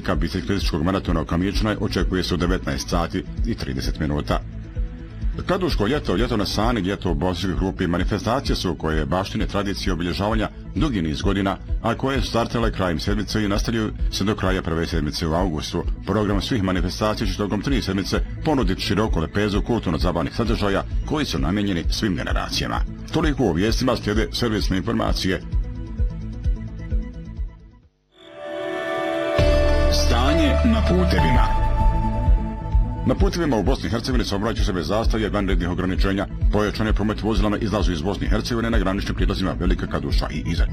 pobjednika biciklističkog maratona u Kamiječnoj očekuje se u 19 sati i 30 minuta. Kladuško ljeto na Sani, ljeto u bosanskoj grupi manifestacije su koje baštine tradicije obilježavanja dugi niz godina, a koje su startale krajem sedmice i nastavljaju se do kraja prve sedmice u augustu. Program svih manifestacija će tokom 3 sedmice ponuditi široku lepezu kulturno-zabavnih sadržaja koji su namijenjeni svim generacijama. Toliko u vijestima, slijede servisne informacije. Stanje na putevima. Na putevima u Bosni i Hercegovini saobraćaju se bez zastoja i vanrednih ograničenja. Pojačan je promet vozila na izlazu iz Bosne i Hercegovine na graničnim prijelazima Velika Kladuša i Izet.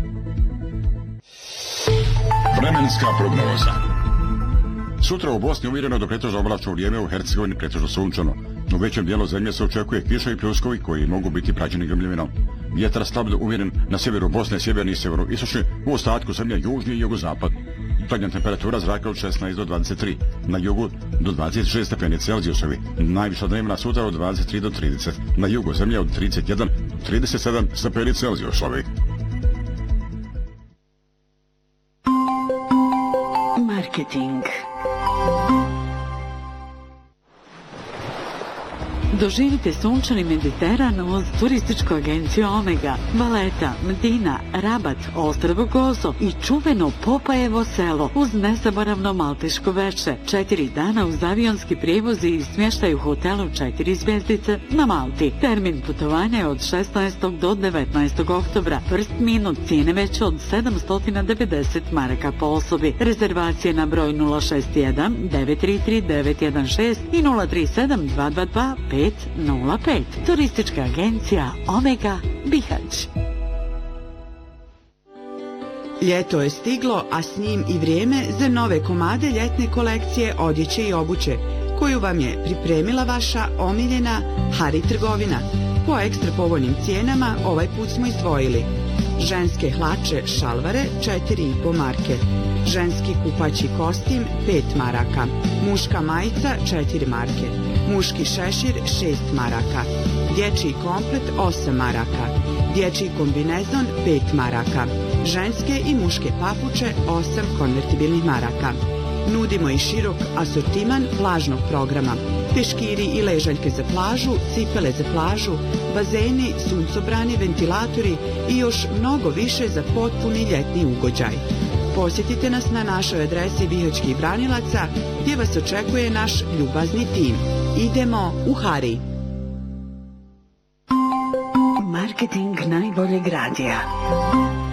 Vremenska prognoza. Sutra u Bosni umjereno do pretežno oblačno vrijeme, u Hercegovini pretežno sunčano. U većem dijelu zemlje se očekuje kiša i pljuskovi koji mogu biti praćeni grmljavinom. Vjetar slab do umjeren na sjeveru Bosne, sjeverni i sjeveroistočni, u ostatku zemlje južni i jugozapad. Jutarnja temperatura zraka od 16 do 23, na jugu do 26 stepeni Celzijusovi, najviša dnevna sutra od 23 do 30, na jugu zemlje od 31 do 37 stepeni Celzijusovi. Marketing. Doživite sunčani Mediteran uz turističku agenciju Omega, Valeta, Medina, Rabat, Ostrvo Gozo i čuveno Popajevo selo uz nezaboravno malteško veče. 4 dana uz avionski prijevoz i smještaj u hotelu 4 zvjezdice na Malti. Termin putovanja je od 16. do 19. oktobra. Prst minut, cijene veće od 790 maraka po osobi. Rezervacije na broj 061 933 916 i 037 222 505. Turistička agencija Omega Bihać. Ljeto je stiglo, a s njim i vrijeme za nove komade ljetne kolekcije odjeće i obuće, koju vam je pripremila vaša omiljena Hari trgovina. Po ekstra povoljnim cijenama ovaj put smo izdvojili ženske hlače šalvare 4,5 marke, ženski kupaći kostim 5 maraka, muška majica 4 marke, muški šešir 6 maraka, dječji komplet 8 maraka, dječji kombinezon 5 maraka, ženske i muške papuče 8 konvertibilnih maraka. Nudimo i širok asortiman plažnog programa, peškiri i ležaljke za plažu, cipele za plažu, bazeni, suncobrani, ventilatori i još mnogo više za potpuni ljetni ugođaj. Posjetite nas na našoj adresi Bihaćkih Branilaca, gdje vas očekuje naš ljubazni tim. Idemo u Hari. Marketing najboljeg radija.